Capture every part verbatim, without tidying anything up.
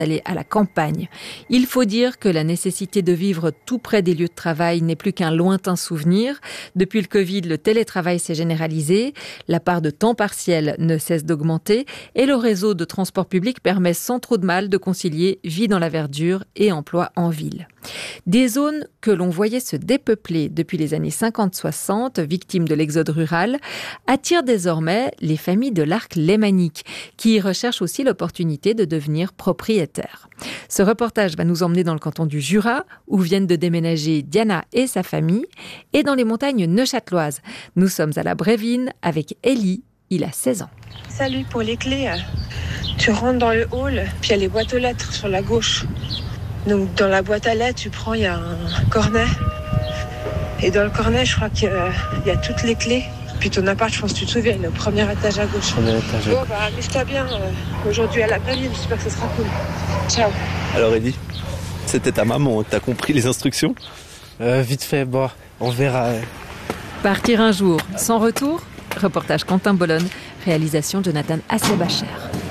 aller à la campagne. Il faut dire que la nécessité de vivre tout près des lieux de travail n'est plus qu'un lointain souvenir. Depuis le Covid, le télétravail s'est généralisé, la part de temps partiel ne cesse d'augmenter et le réseau de transport public permet sans trop de mal de concilier vie dans la verdure et emploi en ville. Des zones que l'on voyait se dépeupler depuis les années cinquante soixante, victimes de l'exode rural, attirent désormais les familles de l'arc lémanique, qui recherchent aussi l'opportunité de devenir propriétaires. Ce reportage va nous emmener dans le canton du Jura, où viennent de déménager Diana et sa famille, et dans les montagnes neuchâteloises. Nous sommes à la Brévine avec Élie, il a seize ans. Salut, pour les clés, tu rentres dans le hall, puis il y a les boîtes aux lettres sur la gauche. Donc dans la boîte à lettres, tu prends, il y a un cornet. Et dans le cornet, je crois qu'il y a toutes les clés. Puis ton appart, je pense que tu te souviens, le premier étage à gauche. Premier étage. Bon, bah, amuse-toi bien euh, aujourd'hui à la Brévine, j'espère que ce sera cool. Ciao. Alors, Eddie, c'était ta maman, t'as compris les instructions ? euh, Vite fait, bon, on verra. Euh. Partir un jour, sans retour ? Reportage Quentin Bolonne, réalisation Jonathan Assebacher.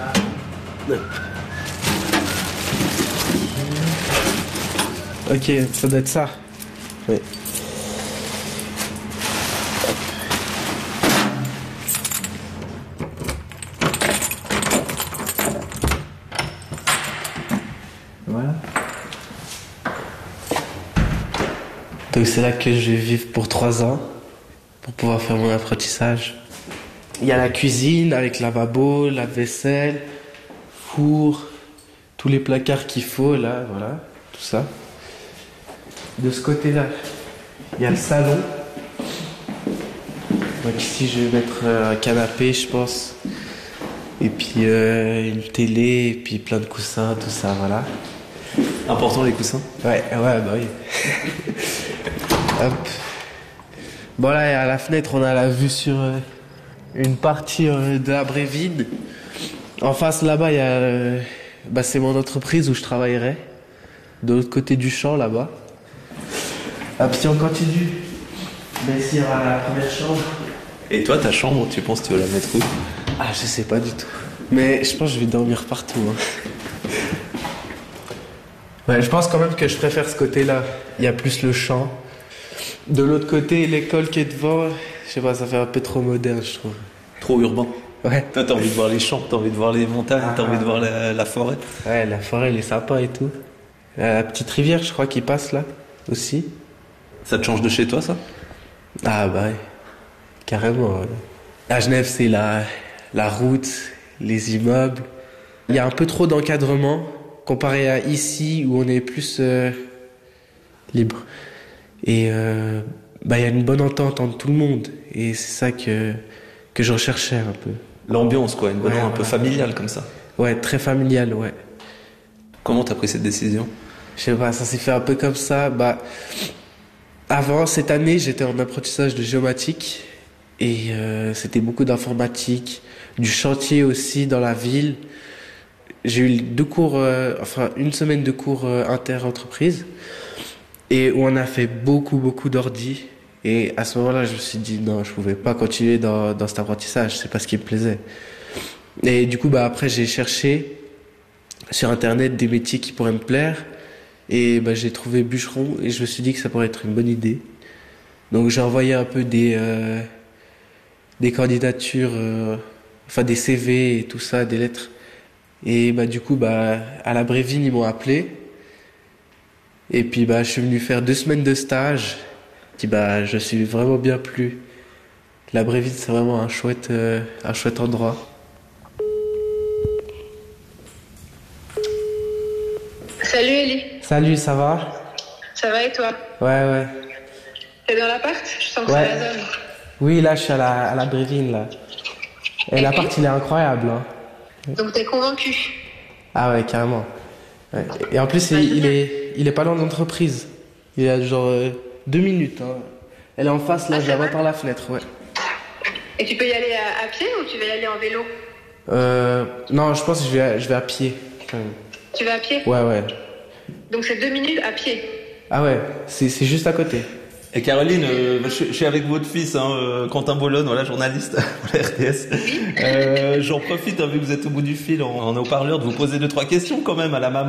Ok, ça doit être ça. Oui. Voilà. Donc c'est là que je vais vivre pour trois ans, pour pouvoir faire mon apprentissage. Il y a la cuisine avec lavabo, la vaisselle, four, tous les placards qu'il faut là, voilà, tout ça. De ce côté-là, il y a le salon. Donc ici, je vais mettre un canapé, je pense. Et puis euh, une télé, et puis plein de coussins, tout ça, voilà. Important les coussins ? Ouais, ouais, bah oui. Hop. Bon là, à la fenêtre, on a la vue sur euh, une partie euh, de la Brévine. En face, là-bas, il y a... Euh, bah, c'est mon entreprise où je travaillerai. De l'autre côté du champ, là-bas. Ah, puis si on continue, ben ici il y aura la première chambre. Et toi, ta chambre, tu penses que tu vas la mettre où ? Ah, je sais pas du tout. Mais je pense que je vais dormir partout. Hein. Ouais, je pense quand même que je préfère ce côté-là. Il y a plus le champ. De l'autre côté, l'école qui est devant, je sais pas, ça fait un peu trop moderne, je trouve. Trop urbain. Ouais. Toi, t'as envie de voir les champs, t'as envie de voir les montagnes, ah, t'as envie de voir la, la forêt. Ouais, la forêt, elle est sympa et tout. La petite rivière, je crois, qui passe là, aussi. Ça te change de chez toi, ça ? Ah bah ouais, carrément. Ouais. À Genève, c'est la, la route, les immeubles. Il y a un peu trop d'encadrement comparé à ici où on est plus euh, libre. Et euh, bah il y a une bonne entente entre tout le monde. Et c'est ça que, que je recherchais un peu. L'ambiance, quoi, une bonne ouais, un ouais. peu familiale comme ça. Ouais, très familiale, ouais. Comment t'as pris cette décision ? Je sais pas, ça s'est fait un peu comme ça. Bah, avant, cette année, j'étais en apprentissage de géomatique. Et euh, c'était beaucoup d'informatique, du chantier aussi dans la ville. J'ai eu deux cours, euh, enfin une semaine de cours euh, inter-entreprise. Et où on a fait beaucoup, beaucoup d'ordi. Et à ce moment-là, je me suis dit, non, je pouvais pas continuer dans, dans cet apprentissage. C'est pas ce qui me plaisait. Et du coup, bah, après, j'ai cherché sur Internet des métiers qui pourraient me plaire. Et bah, j'ai trouvé bûcheron et je me suis dit que ça pourrait être une bonne idée. Donc j'ai envoyé un peu des, euh, des candidatures, euh, enfin des C V et tout ça, des lettres. Et bah, du coup, bah, à la Brévine, ils m'ont appelé. Et puis bah, je suis venu faire deux semaines de stage. Et bah, je suis vraiment bien plu. La Brévine, c'est vraiment un chouette, euh, un chouette endroit. Salut Élie. Salut, ça va ? Ça va et toi ? Ouais, ouais. T'es dans l'appart ? Je sens que ouais. c'est la zone. Oui, là, je suis à la, à la Brévine, là. Et, et l'appart, il est incroyable. Hein. Donc t'es convaincu ? Ah ouais, carrément. Ouais. Et en plus, il, il, est, il est pas loin de l'entreprise. Il est à genre euh, deux minutes. Hein. Elle est en face, là, ah, je la vois par la fenêtre, ouais. Et tu peux y aller à, à pied ou tu vas y aller en vélo ? Euh... Non, je pense que je vais à, je vais à pied, quand même. Tu vas à pied ? Ouais, ouais. Donc c'est deux minutes à pied ? Ah ouais, c'est, c'est juste à côté. Et Caroline, euh, je, je suis avec votre fils, hein, euh, Quentin Bologne, voilà, journaliste pour la R T S. Oui. Euh, j'en profite, hein, vu que vous êtes au bout du fil en, en haut-parleur, de vous poser deux, trois questions quand même à la maman.